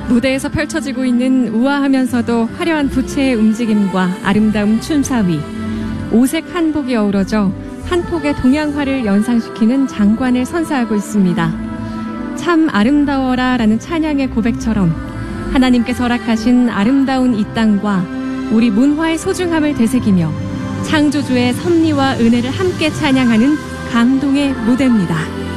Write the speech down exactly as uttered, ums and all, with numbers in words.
무대에서 펼쳐지고 있는 우아하면서도 화려한 부채의 움직임과 아름다운 춤사위, 오색 한복이 어우러져 한 폭의 동양화를 연상시키는 장관을 선사하고 있습니다. 참 아름다워라 라는 찬양의 고백처럼 하나님께서 허락하신 아름다운 이 땅과 우리 문화의 소중함을 되새기며 창조주의 섭리와 은혜를 함께 찬양하는 감동의 무대입니다.